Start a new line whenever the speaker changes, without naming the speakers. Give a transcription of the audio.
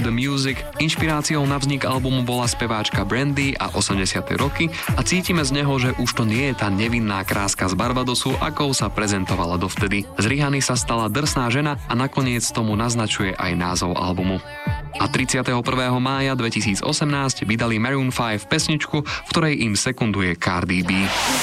the Music. Inšpiráciou na vznik albumu bola speváčka Brandy a 80. roky a cítime z neho, že už to nie je tá nevinná kráska z Barbadosu, akou sa prezentovala dovtedy. Z Rihanny sa stala drsná žena a nakoniec tomu naznačuje aj názov albumu. A 31. mája 2018 vydali Maroon 5 pesničku, v ktorej im sekunduje Cardi B.